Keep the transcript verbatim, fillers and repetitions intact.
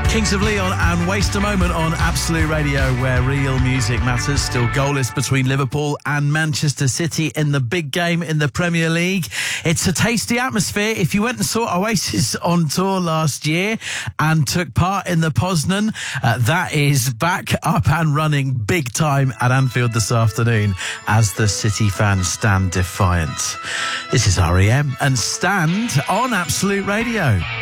Kings of Leon and Waste a Moment on Absolute Radio, where real music matters. Still goalless between Liverpool and Manchester City in the big game in the Premier League. It's a tasty atmosphere. If you went and saw Oasis on tour last year and took part in the Poznan, uh, that is back up and running big time at Anfield this afternoon as the City fans stand defiant. This is R E M and Stand on Absolute Radio.